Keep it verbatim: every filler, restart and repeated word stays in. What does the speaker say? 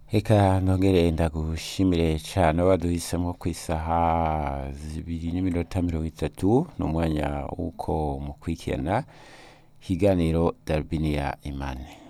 Eka nongere ndagushimire cane waduhisemo ku isaha zibiri n'iminota mirongo itatu n'umwanya w'uko mukurikirana ikiganiro Darubini ya Imani.